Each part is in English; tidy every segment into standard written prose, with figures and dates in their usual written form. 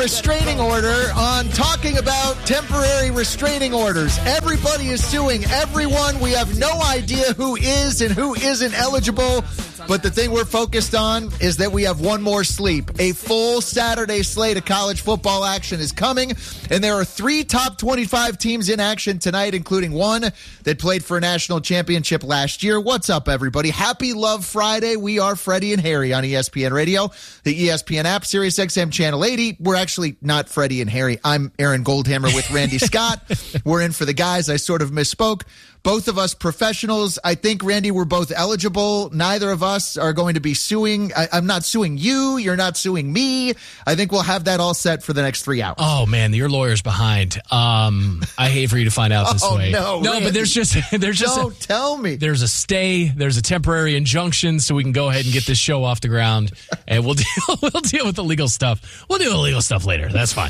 restraining order on talking about temporary restraining orders. Everybody is suing everyone. We have no idea who is and who isn't eligible. But the thing we're focused on is that we have one more sleep. A full Saturday slate of college football action is coming, and there are 3 top 25 teams in action tonight, including one that played for a national championship last year. What's up, everybody? Happy Love Friday. We are Freddie and Harry on ESPN Radio, the ESPN app, Sirius XM Channel 80. We're actually not Freddie and Harry. I'm Aaron Goldhammer with Randy Scott. We're in for the guys. I sort of misspoke. Both of us professionals. I think, Randy, we're both eligible. Neither of us are going to be suing. I'm not suing you. You're not suing me. I think we'll have that all set for the next 3 hours. Oh, man, your lawyer's behind. I hate for you to find out this way. No, Randy, but there's just don't tell me. There's a stay. There's a temporary injunction, so we can go ahead and get this show off the ground, and we'll deal with the legal stuff. We'll deal with the legal stuff later. That's fine.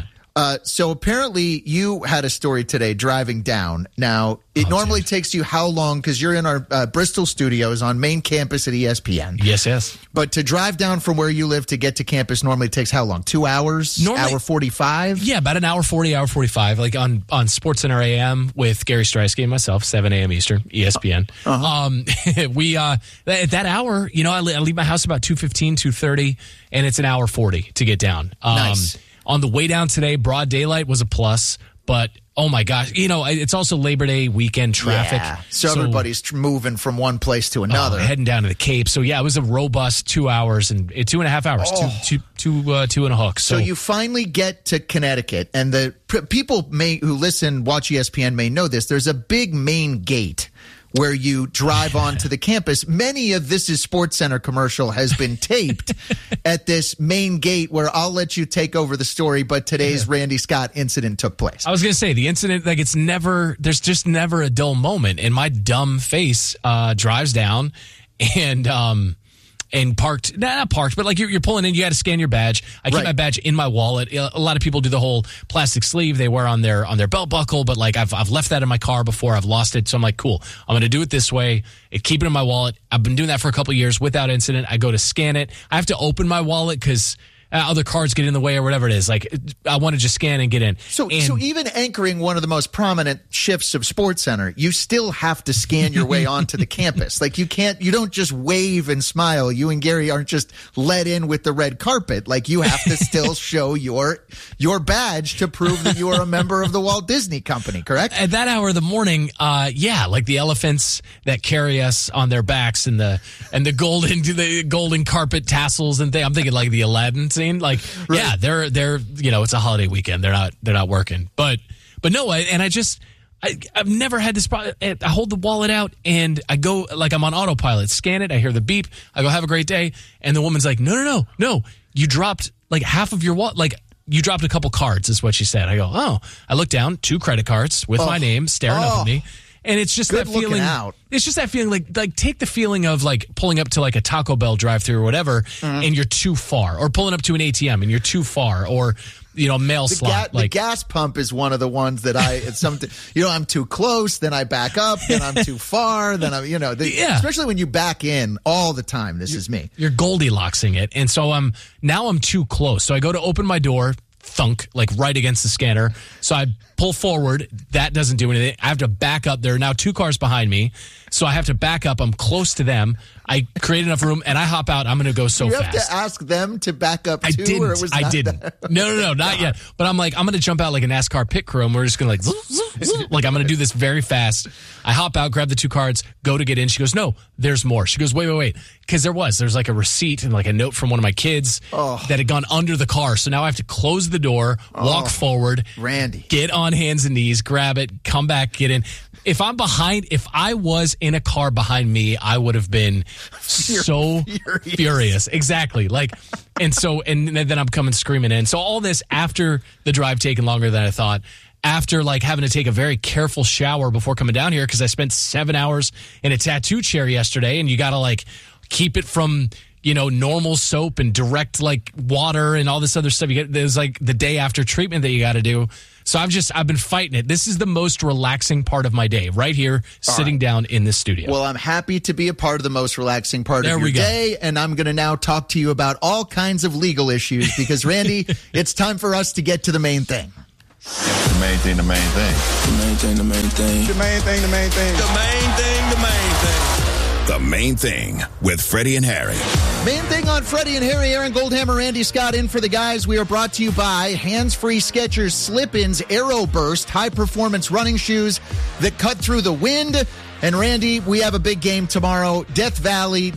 So apparently you had a story today driving down. Now, it normally takes you how long? Because you're in our Bristol studios on main campus at ESPN. Yes. But to drive down from where you live to get to campus normally takes how long? 2 hours? Normally, hour 45? Yeah, about an hour 40, hour 45. Like on SportsCenter AM with Gary Streisky and myself, 7 a.m. Eastern, ESPN. We at that hour, I leave my house about 2:15, 2:30, and it's an hour 40 to get down. Nice. On the way down today, broad daylight was a plus, but oh my gosh, it's also Labor Day weekend traffic. Yeah. So everybody's moving from one place to another. Heading down to the Cape. So yeah, it was a robust 2 hours and 2.5 hours, two and a hook. So you finally get to Connecticut, and the people who watch ESPN may know this. There's a big main gate where you drive onto the campus. Many of This Is SportsCenter commercial has been taped at this main gate where I'll let you take over the story, but today's Randy Scott incident took place. I was going to say, the incident, there's just never a dull moment, and my dumb face drives down and parked, not parked, but like you're pulling in, you got to scan your badge. I keep my badge in my wallet. A lot of people do the whole plastic sleeve they wear on their belt buckle, but like I've left that in my car before. I've lost it. So I'm like, cool, I'm going to do it this way. Keep it in my wallet. I've been doing that for a couple of years without incident. I go to scan it. I have to open my wallet because other cards get in the way or whatever it is. Like, I want to just scan and get in. So even anchoring one of the most prominent shifts of SportsCenter, you still have to scan your way onto the campus. Like, you don't just wave and smile. You and Gary aren't just let in with the red carpet. Like, you have to still show your badge to prove that you are a member of the Walt Disney Company, correct? At that hour of the morning, like the elephants that carry us on their backs and the golden carpet tassels and things. I'm thinking like the Aladdin scene. Like, right. Yeah, they're it's a holiday weekend. They're not working. But no, I've never had this problem. I hold the wallet out and I go like I'm on autopilot. Scan it. I hear the beep. I go, have a great day. And the woman's like, no. You dropped like half of your wallet. Like, you dropped a couple cards is what she said. I go, oh. I look down, 2 credit cards with my name staring up at me. And it's just Good that feeling. Out. It's just that feeling like take the feeling of like pulling up to like a Taco Bell drive-through or whatever, and you're too far, or pulling up to an ATM and you're too far, or mail slot. The gas pump is one of the ones that I'm too close, then I back up, then I'm too far, then I'm especially when you back in all the time. This is me. You're Goldilocks-ing it, and so I'm too close. So I go to open my door. Thunk, like right against the scanner. So I pull forward. That doesn't do anything. I have to back up. There are now 2 cars behind me. So I have to back up. I'm close to them. I create enough room and I hop out. I'm going to go so fast. You have to ask them to back up too? I didn't. No, not yet. But I'm like, I'm going to jump out like a NASCAR pit crew and we're just going to like I'm going to do this very fast. I hop out, grab the 2 cards, go to get in. She goes, no, there's more. She goes, wait. Because there's like a receipt and like a note from one of my kids that had gone under the car. So now I have to close the door, walk forward, Randy, get on hands and knees, grab it, come back, get in. If I was in a car behind me, I would have been so furious. Exactly. Like, and then I'm coming screaming in. So all this after the drive taking longer than I thought, after like having to take a very careful shower before coming down here because I spent 7 hours in a tattoo chair yesterday, and you got to like keep it from normal soap and direct like water and all this other stuff. There's like the day after treatment that you got to do. So I've been fighting it. This is the most relaxing part of my day, right here, sitting down in this studio. Well, I'm happy to be a part of the most relaxing part of your day, and I'm going to now talk to you about all kinds of legal issues because, Randy, it's time for us to get to the main thing. The main thing, the main thing. The main thing, the main thing. The main thing, the main thing. The main thing, the main thing. The Main Thing with Freddie and Harry. Main Thing on Freddie and Harry. Aaron Goldhammer, Randy Scott in for the guys. We are brought to you by Hands-Free Skechers Slip-Ins Aero Burst, high-performance running shoes that cut through the wind. And Randy, we have a big game tomorrow. Death Valley.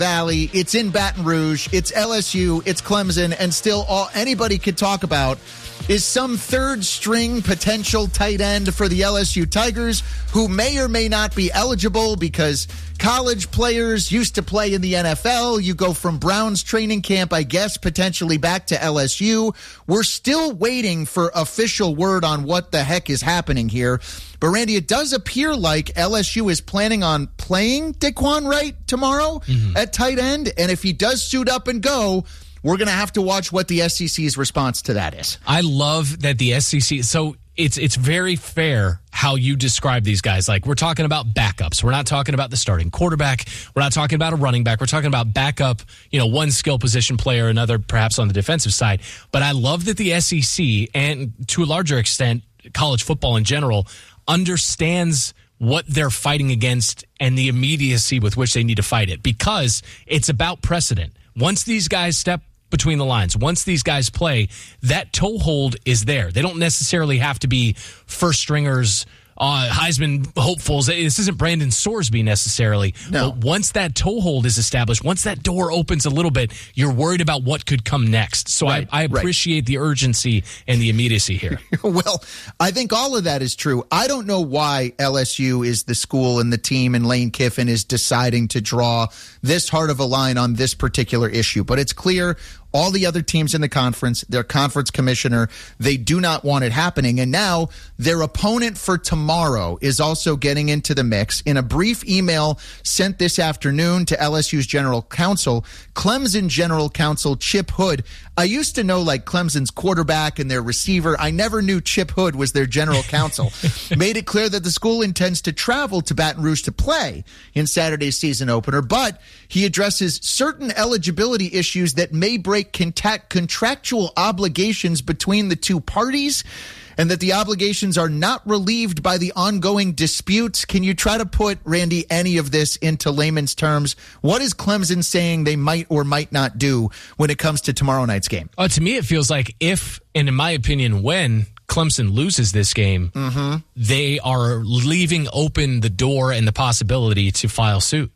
It's in Baton Rouge. It's LSU. It's Clemson. And still all anybody could talk about is some third-string potential tight end for the LSU Tigers who may or may not be eligible because college players used to play in the NFL. You go from Browns training camp, I guess, potentially back to LSU. We're still waiting for official word on what the heck is happening here. But, Randy, it does appear like LSU is planning on playing Daquan Wright tomorrow at tight end. And if he does suit up and go, we're going to have to watch what the SEC's response to that is. I love that the SEC... So it's very fair how you describe these guys. Like, we're talking about backups. We're not talking about the starting quarterback. We're not talking about a running back. We're talking about backup, one skill position player, another perhaps on the defensive side. But I love that the SEC, and to a larger extent, college football in general, understands what they're fighting against and the immediacy with which they need to fight it, because it's about precedent. Once these guys step between the lines, once these guys play, that toehold is there. They don't necessarily have to be first stringers, Heisman hopefuls. This isn't Brandon Sorsby necessarily. No. But once that toehold is established, once that door opens a little bit, you're worried about what could come next. So I appreciate the urgency and the immediacy here. Well, I think all of that is true. I don't know why LSU is the school and the team and Lane Kiffin is deciding to draw this hard of a line on this particular issue. But it's clear all the other teams in the conference, their conference commissioner, they do not want it happening. And now their opponent for tomorrow is also getting into the mix. In a brief email sent this afternoon to LSU's general counsel, Clemson general counsel Chip Hood. I used to know like Clemson's quarterback and their receiver. I never knew Chip Hood was their general counsel. Made it clear that the school intends to travel to Baton Rouge to play in Saturday's season opener, but he addresses certain eligibility issues that may break contractual obligations between the two parties, and that the obligations are not relieved by the ongoing disputes. Can you try to put, Randy, any of this into layman's terms? What is Clemson saying they might or might not do when it comes to tomorrow night's game? To me, it feels like if, and in my opinion, when Clemson loses this game, they are leaving open the door and the possibility to file suit,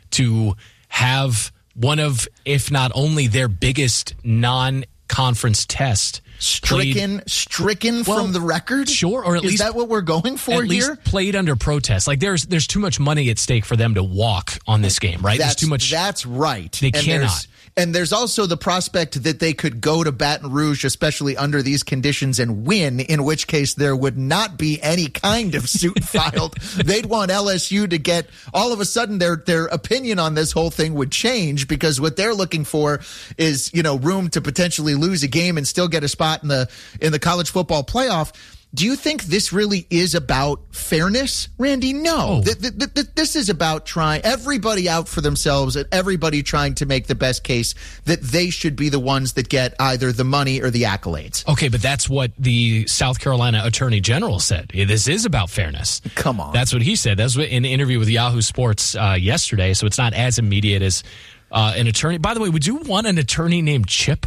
to have one of, if not only their biggest non-conference test stricken from the record? Sure, or at least is that what we're going for at here? Least played under protest. Like there's too much money at stake for them to walk on this game, right? There's too much. That's right. They cannot. And there's also the prospect that they could go to Baton Rouge, especially under these conditions, and win, in which case there would not be any kind of suit filed. They'd want LSU to get, all of a sudden, their opinion on this whole thing would change, because what they're looking for is, room to potentially lose a game and still get a spot in the college football playoff. Do you think this really is about fairness, Randy? No. This is about trying everybody out for themselves and everybody trying to make the best case that they should be the ones that get either the money or the accolades. Okay, but that's what the South Carolina Attorney General said. This is about fairness. Come on. That's what he said. That's what in an interview with Yahoo Sports yesterday, so it's not as immediate as an attorney. By the way, would you want an attorney named Chip?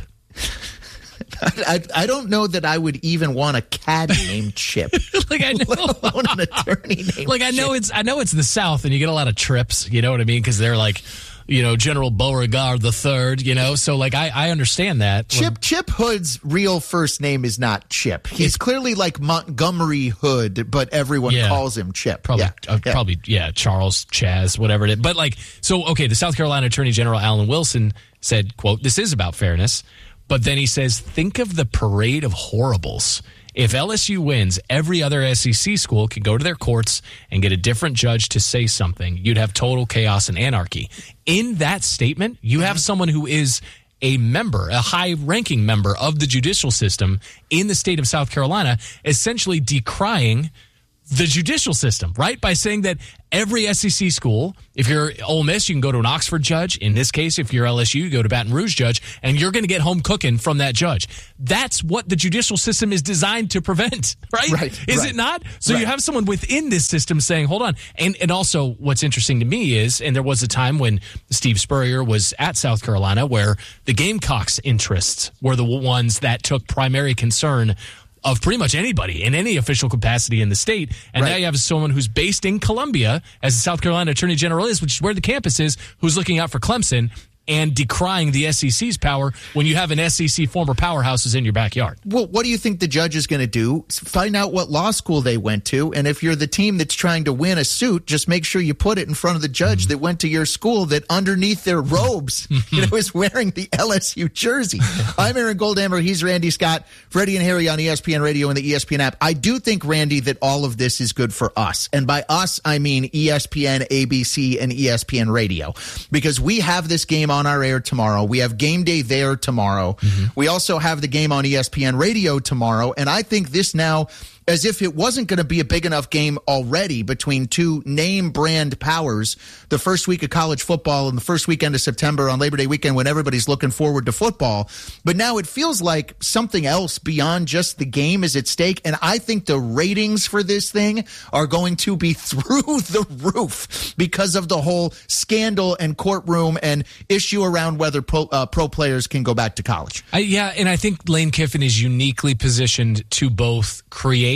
I don't know that I would even want a caddy named Chip. Like I know, let alone an attorney named like I know Chip. I know it's the South, and you get a lot of trips. You know what I mean? Because they're like, General Beauregard III. So like I understand that. Chip Hood's real first name is not Chip. He's clearly like Montgomery Hood, but everyone calls him Chip. Probably Charles, Chaz, whatever it is. But the South Carolina Attorney General Alan Wilson said, quote, "This is about fairness." But then he says, think of the parade of horribles if LSU wins, every other SEC school could go to their courts and get a different judge to say something. You'd have total chaos and anarchy. In that statement, you have someone who is a member, a high-ranking member of the judicial system in the state of South Carolina, essentially decrying the judicial system, right? By saying that every SEC school, if you're Ole Miss, you can go to an Oxford judge. In this case, if you're LSU, you go to Baton Rouge judge, and you're going to get home cooking from that judge. That's what the judicial system is designed to prevent, right? Is it not? So you have someone within this system saying, hold on. And also what's interesting to me is, and there was a time when Steve Spurrier was at South Carolina where the Gamecocks' interests were the ones that took primary concern of pretty much anybody in any official capacity in the state. And now you have someone who's based in Columbia, as the South Carolina Attorney General is, which is where the campus is, who's looking out for Clemson and decrying the SEC's power when you have an SEC former powerhouses in your backyard. Well, what do you think the judge is going to do? Find out what law school they went to, and if you're the team that's trying to win a suit, just make sure you put it in front of the judge that went to your school, that underneath their robes, is wearing the LSU jersey. I'm Aaron Goldhammer. He's Randy Scott. Freddie and Harry on ESPN Radio and the ESPN app. I do think, Randy, that all of this is good for us. And by us, I mean ESPN, ABC, and ESPN Radio. Because we have this game on our air tomorrow. We have game day there tomorrow. We also have the game on ESPN Radio tomorrow. And I think this now, as if it wasn't going to be a big enough game already between two name brand powers, the first week of college football and the first weekend of September on Labor Day weekend when everybody's looking forward to football. But now it feels like something else beyond just the game is at stake. And I think the ratings for this thing are going to be through the roof because of the whole scandal and courtroom and issue around whether pro players can go back to college. And I think Lane Kiffin is uniquely positioned to both create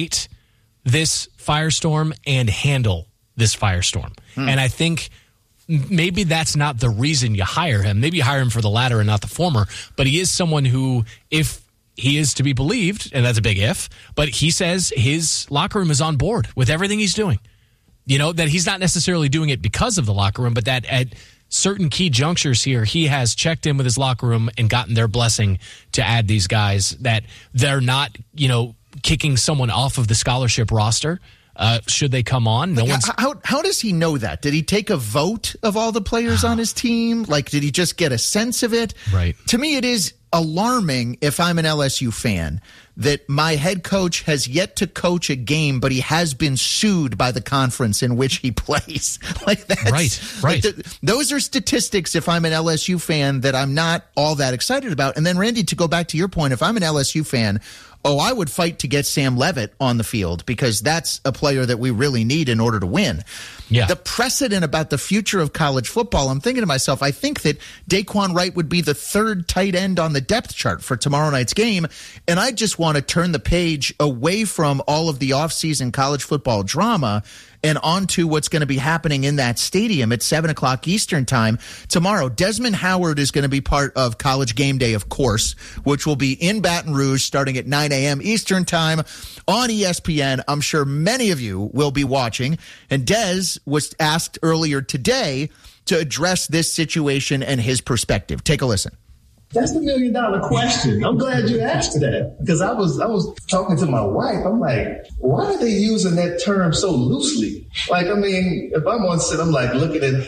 this firestorm and handle this firestorm. And I think maybe that's not the reason you hire him. Maybe you hire him for the latter and not the former, but he is someone who, if he is to be believed, and that's a big if, but he says his locker room is on board with everything he's doing. You know, that he's not necessarily doing it because of the locker room, but that at certain key junctures here, he has checked in with his locker room and gotten their blessing to add these guys, that they're not, kicking someone off of the scholarship roster should they come on. How does he know that? Did he take a vote of all the players on his team? Like, did he just get a sense of it? Right. To me, it is alarming, if I'm an LSU fan, that my head coach has yet to coach a game, but he has been sued by the conference in which he plays. Like that. Right. Those are statistics, if I'm an LSU fan, that I'm not all that excited about. And then, Randy, to go back to your point, if I'm an LSU fan, I would fight to get Sam Leavitt on the field because that's a player that we really need in order to win. Yeah. The precedent about the future of college football, I'm thinking to myself, I think that Daquan Wright would be the third tight end on the depth chart for tomorrow night's game. And I just want to turn the page away from all of the offseason college football drama and onto what's going to be happening in that stadium at 7 o'clock Eastern time tomorrow. Desmond Howard is going to be part of College Game Day, of course, which will be in Baton Rouge starting at 9 a.m. Eastern time on ESPN. I'm sure many of you will be watching. And Des was asked earlier today to address this situation and his perspective. Take a listen. That's the $1 million question. I'm glad you asked that because I was talking to my wife. I'm like, why are they using that term so loosely? Like, I mean, if I'm on set, I'm like looking at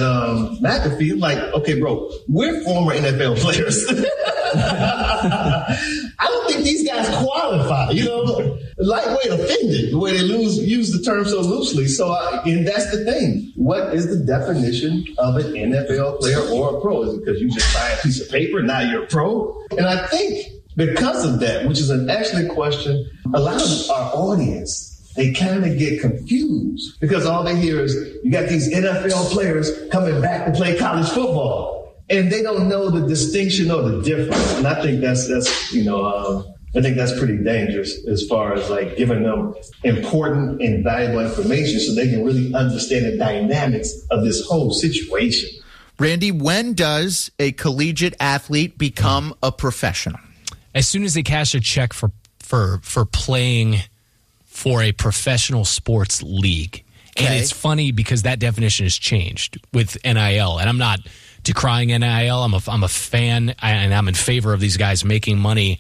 McAfee, I'm like, okay, bro, we're former NFL players. I don't think these guys qualify, lightweight offended the way they use the term so loosely. So, and that's the thing. What is the definition of an NFL player or a pro? Is it because you just sign a piece of paper and now you're a pro? And I think because of that, which is actually a question, a lot of our audience, they kind of get confused because all they hear is you got these NFL players coming back to play college football. And they don't know the distinction or the difference. And I think that's I think that's pretty dangerous as far as like giving them important and valuable information so they can really understand the dynamics of this whole situation. Randy, when does a collegiate athlete become a professional? As soon as they cash a check for playing for a professional sports league. Okay. And it's funny because that definition has changed with NIL. And I'm not decrying NIL. I'm a fan, and I'm in favor of these guys making money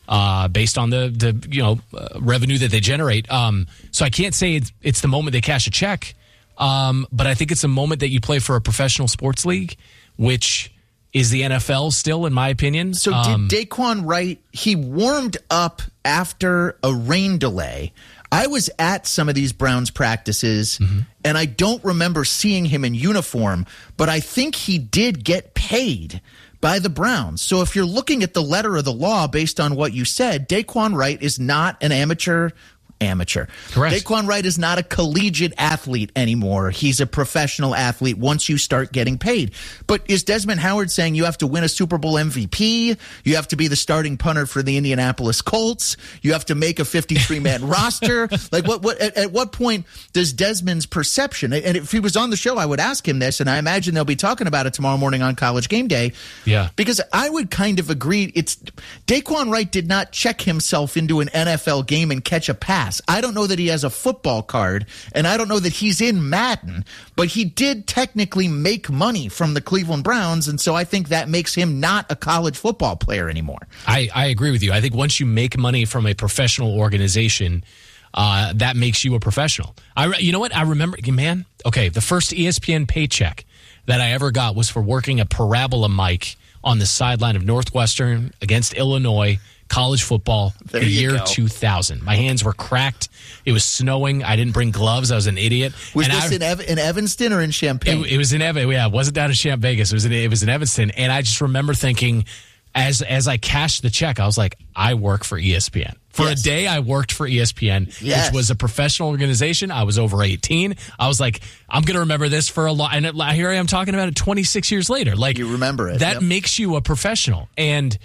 based on the revenue that they generate. So I can't say it's the moment they cash a check, but I think it's a moment that you play for a professional sports league, which is the NFL still, in my opinion. So did Daquan Wright, he warmed up after a rain delay. I was at some of these Browns practices, and I don't remember seeing him in uniform, but I think he did get paid by the Browns. So if you're looking at the letter of the law based on what you said, Daquan Wright is not an amateur. Correct. Daquan Wright is not a collegiate athlete anymore. He's a professional athlete once you start getting paid. But is Desmond Howard saying you have to win a Super Bowl MVP? You have to be the starting punter for the Indianapolis Colts? You have to make a 53-man roster? Like at what point does Desmond's perception, and if he was on the show, I would ask him this, and I imagine they'll be talking about it tomorrow morning on College Game Day. Yeah. Because I would kind of agree, Daquan Wright did not check himself into an NFL game and catch a pass. I don't know that he has a football card, and I don't know that he's in Madden, but he did technically make money from the Cleveland Browns, and so I think that makes him not a college football player anymore. I agree with you. I think once you make money from a professional organization, that makes you a professional. You know what? I remember, man, okay, the first ESPN paycheck that I ever got was for working a parabola mic on the sideline of Northwestern against Illinois college football, the year 2000. My hands were cracked. It was snowing. I didn't bring gloves. I was an idiot. Was this in Evanston or in Champaign? It was in Evanston. Yeah, it wasn't down in Champ Vegas. It was in Evanston. And I just remember thinking, as I cashed the check, I was like, I work for ESPN. For a day, I worked for ESPN, which was a professional organization. I was over 18. I was like, I'm going to remember this for a lot. And here I am talking about it 26 years later. Like, you remember it. That makes you a professional. And,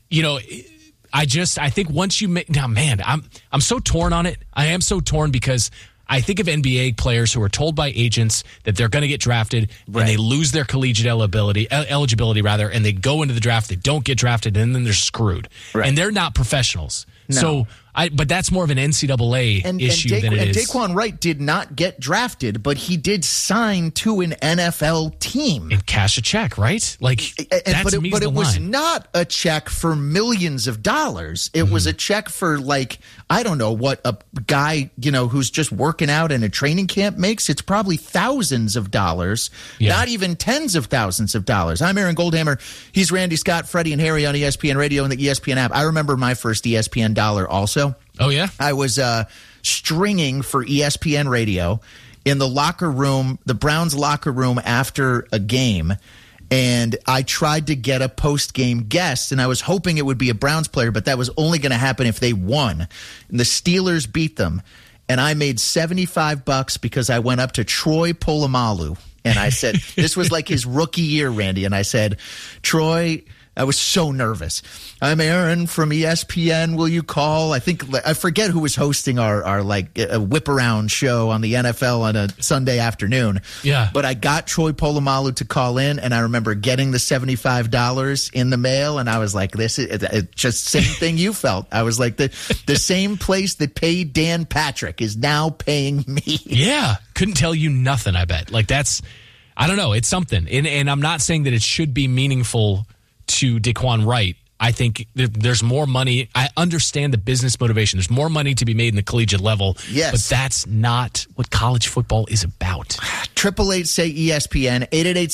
I think once you make, now, man, I'm so torn on it. I am so torn because I think of NBA players who are told by agents that they're going to get drafted and they lose their collegiate eligibility, and they go into the draft, they don't get drafted, and then they're screwed. Right. And they're not professionals. No. So, but that's more of an NCAA issue than it is. And Daquan Wright did not get drafted, but he did sign to an NFL team and cash a check, right? Like, but it was not a check for millions of dollars. It was a check for, like, I don't know what a guy who's just working out in a training camp makes. It's probably thousands of dollars, not even tens of thousands of dollars. I'm Aaron Goldhammer. He's Randy Scott, Freddie and Harry on ESPN Radio and the ESPN app. I remember my first ESPN dollar also. Oh, yeah? I was stringing for ESPN Radio in the locker room, the Browns locker room after a game, and I tried to get a post-game guest, and I was hoping it would be a Browns player, but that was only going to happen if they won. And the Steelers beat them, and I made $75 because I went up to Troy Polamalu, and I said, this was like his rookie year, Randy, and I said, Troy, I was so nervous. I'm Aaron from ESPN. Will you call? I forget who was hosting our whip around show on the NFL on a Sunday afternoon. Yeah. But I got Troy Polamalu to call in, and I remember getting the $75 in the mail, and I was like, this is just same thing you felt. I was like, the same place that paid Dan Patrick is now paying me. Yeah. Couldn't tell you nothing, I bet. Like, that's, I don't know. It's something. And I'm not saying that it should be meaningful to Daquan Wright. I think there's more money. I understand the business motivation. There's more money to be made in the collegiate level. Yes. But that's not what college football is about. 888 say ESPN,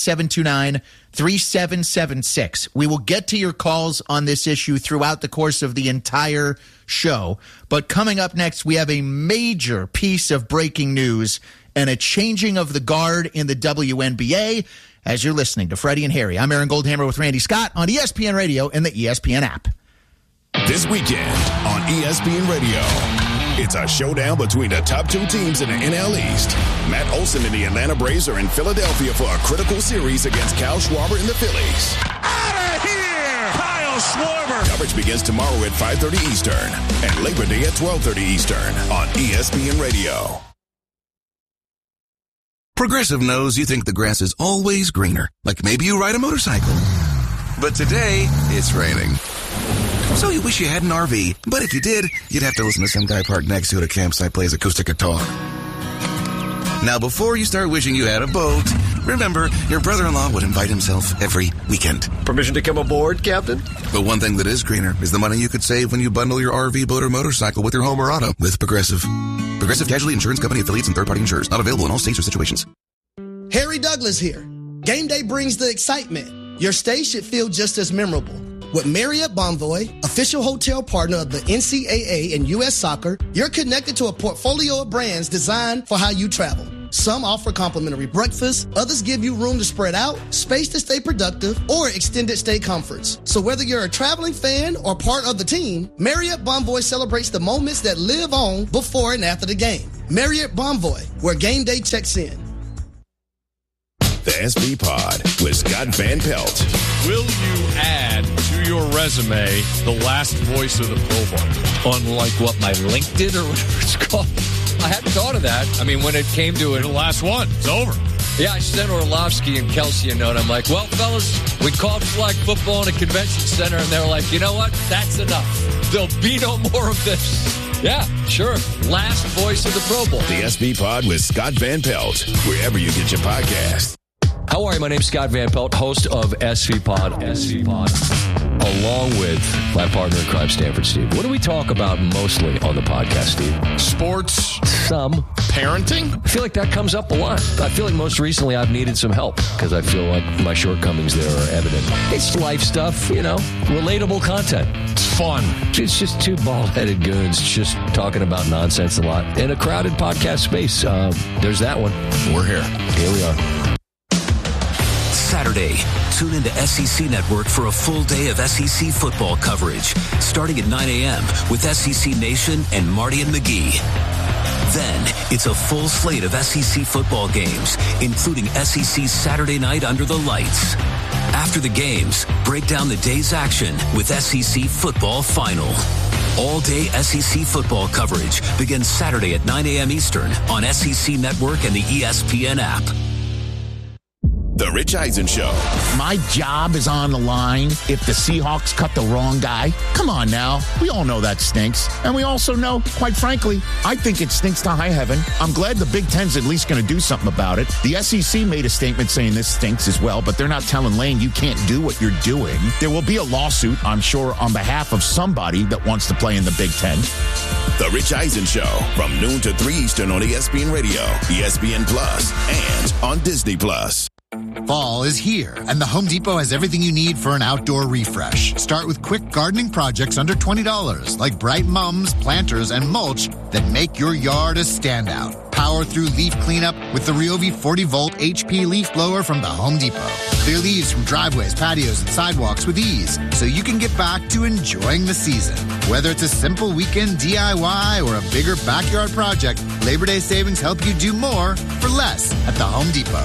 888-729-3776. We will get to your calls on this issue throughout the course of the entire show. But coming up next, we have a major piece of breaking news and a changing of the guard in the WNBA. As you're listening to Freddie and Harry, I'm Aaron Goldhammer with Randy Scott on ESPN Radio and the ESPN app. This weekend on ESPN Radio, it's a showdown between the top two teams in the NL East. Matt Olson and the Atlanta Braves are in Philadelphia for a critical series against Kyle Schwarber and the Phillies. Out of here! Kyle Schwarber! Coverage begins tomorrow at 5:30 Eastern and Labor Day at 12:30 Eastern on ESPN Radio. Progressive knows you think the grass is always greener, like maybe you ride a motorcycle. But today, it's raining. So you wish you had an RV, but if you did, you'd have to listen to some guy parked next to you at a campsite plays acoustic guitar. Now, before you start wishing you had a boat, Remember, your brother-in-law would invite himself every weekend. Permission to come aboard, Captain? But one thing that is greener is the money you could save when you bundle your RV, boat, or motorcycle with your home or auto with Progressive. Progressive Casualty Insurance Company affiliates and third-party insurers. Not available in all states or situations. Harry Douglas here. Game day brings the excitement. Your stay should feel just as memorable. With Marriott Bonvoy, official hotel partner of the NCAA and U.S. Soccer, you're connected to a portfolio of brands designed for how you travel. Some offer complimentary breakfast, others give you room to spread out, space to stay productive, or extended stay comforts. So whether you're a traveling fan or part of the team, Marriott Bonvoy celebrates the moments that live on before and after the game. Marriott Bonvoy, where game day checks in. The SB Pod with Scott Van Pelt. Will you add to your resume the last voice of the Pro Bowl? Unlike what my LinkedIn or whatever it's called. I hadn't thought of that. I mean, when it came to it. The last one. It's over. Yeah, I sent Orlovsky and Kelsey a note. I'm like, well, fellas, we called flag football in a convention center, and they're like, you know what? That's enough. There'll be no more of this. Yeah, sure. Last voice of the Pro Bowl. The SB Pod with Scott Van Pelt, wherever you get your podcast. How are you? My name's Scott Van Pelt, host of SV Pod, along with my partner in crime, Stanford Steve. What do we talk about mostly on the podcast, Steve? Sports. Some. Parenting. I feel like that comes up a lot. I feel like most recently I've needed some help because I feel like my shortcomings there are evident. It's life stuff, you know, relatable content. It's fun. It's just two bald-headed goons just talking about nonsense a lot in a crowded podcast space. There's that one. We're here. Here we are. Saturday, tune into SEC Network for a full day of SEC football coverage, starting at 9 a.m. with SEC Nation and Marty and McGee. Then, it's a full slate of SEC football games, including SEC Saturday Night Under the Lights. After the games, break down the day's action with SEC Football Final. All-day SEC football coverage begins Saturday at 9 a.m. Eastern on SEC Network and the ESPN app. The Rich Eisen Show. My job is on the line if the Seahawks cut the wrong guy. Come on now. We all know that stinks. And we also know, quite frankly, I think it stinks to high heaven. I'm glad the Big Ten's at least going to do something about it. The SEC made a statement saying this stinks as well, but they're not telling Lane you can't do what you're doing. There will be a lawsuit, I'm sure, on behalf of somebody that wants to play in the Big Ten. The Rich Eisen Show from noon to 3 Eastern on ESPN Radio, ESPN Plus, and on Disney Plus. Fall is here, and the Home Depot has everything you need for an outdoor refresh. Start with quick gardening projects under $20, like bright mums, planters, and mulch that make your yard a standout. Power through leaf cleanup with the Ryobi 40-volt HP leaf blower from the Home Depot. Clear leaves from driveways, patios, and sidewalks with ease, so you can get back to enjoying the season. Whether it's a simple weekend DIY or a bigger backyard project, Labor Day savings help you do more for less at the Home Depot.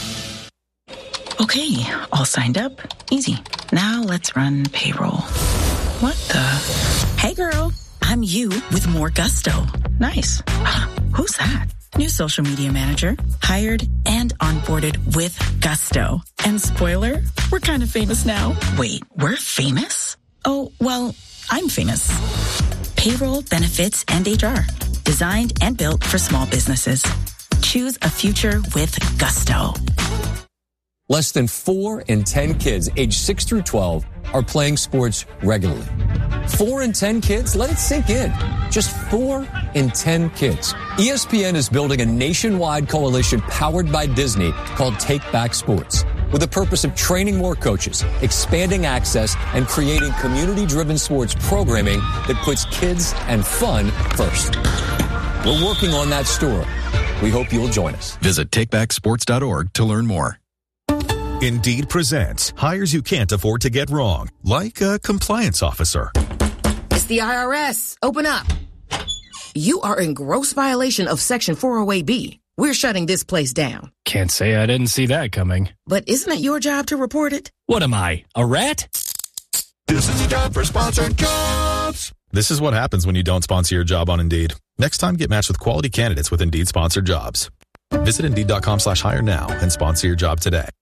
Okay, all signed up. Easy. Now let's run payroll. What the? Hey girl, I'm you with more gusto. Nice. Who's that? New social media manager. Hired and onboarded with gusto. And spoiler, we're kind of famous now. Wait, we're famous? Oh, well, I'm famous. Payroll, benefits, and HR. Designed and built for small businesses. Choose a future with gusto. Less than 4 in 10 kids aged 6 through 12 are playing sports regularly. 4 in 10 kids? Let it sink in. Just 4 in 10 kids. ESPN is building a nationwide coalition powered by Disney called Take Back Sports, with the purpose of training more coaches, expanding access, and creating community-driven sports programming that puts kids and fun first. We're working on that story. We hope you'll join us. Visit takebacksports.org to learn more. Indeed presents hires you can't afford to get wrong, like a compliance officer. It's the IRS. Open up. You are in gross violation of Section 408B. We're shutting this place down. Can't say I didn't see that coming. But isn't it your job to report it? What am I, a rat? This is the job for sponsored jobs. This is what happens when you don't sponsor your job on Indeed. Next time, get matched with quality candidates with Indeed sponsored jobs. Visit Indeed.com/hire now and sponsor your job today.